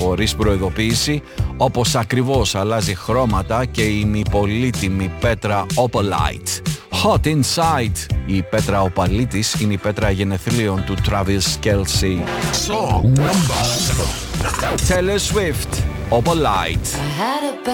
χωρίς προειδοποίηση, όπως ακριβώς αλλάζει χρώματα και η ημιπολίτιμη πέτρα Opalite. Hot Inside. Η πέτρα οπαλή της είναι η πέτρα γενεθλίων του Travis Kelce. Song number 7. Taylor Swift, Opalite.